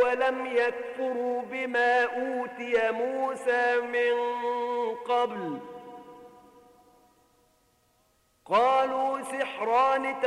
ولم يكفروا بما أوتي موسى من قبل قالوا سحران